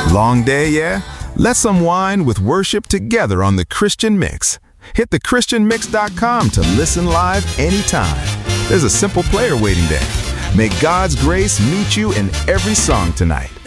Long day, yeah? Let's unwind with worship together on The Christian Mix. Hit thechristianmix.com to listen live anytime. There's a simple player waiting there. May God's grace meet you in every song tonight.